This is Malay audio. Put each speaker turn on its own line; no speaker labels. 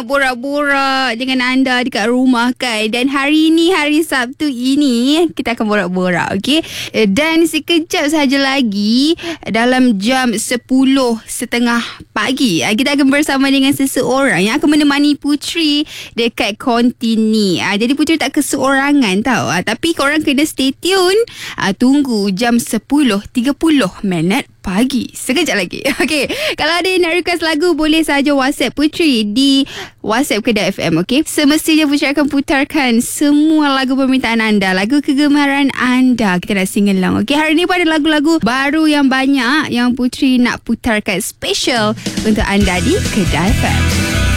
nak borak-borak dengan anda dekat rumah kan. Dan hari ni, hari Sabtu ini, kita akan borak-borak, okey? Dan sekejap sahaja lagi, dalam jam 10.30 pagi, kita akan bersama dengan seseorang yang akan menemani Puteri dekat konti ni. Jadi Puteri tak keseorangan tau. Tapi korang kena stay tune. Tunggu jam 10.30 pagi. Sekejap lagi. Okey. Kalau ada yang nak request lagu, boleh saja WhatsApp Puteri di WhatsApp Kedah FM. Okey. Semestinya Puteri akan putarkan semua lagu permintaan anda, lagu kegemaran anda. Kita nak sing along. Okey. Hari ni pun ada lagu-lagu baru yang banyak yang Puteri nak putarkan special untuk anda di Kedah FM.